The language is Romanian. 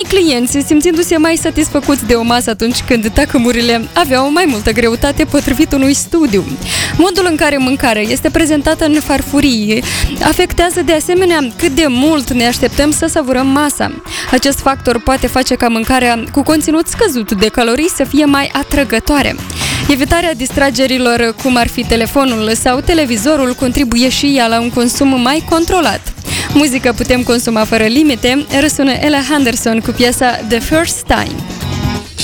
clienți simțindu-se mai satisfăcuți de o masă atunci când tacâmurile aveau mai multă greutate potrivit unui studiu. Modul în care mâncarea este prezentată în farfurii afectează de asemenea cât de mult ne așteptăm să savurăm masa. Acest factor poate face ca mâncarea cu conținut scăzut de calorii să fie mai atrăgătoare. Evitarea distragerilor, cum ar fi telefonul sau televizorul, contribuie și ea la un consum mai controlat. Muzică putem consuma fără limite, răsună Ella Henderson cu piesa The First Time.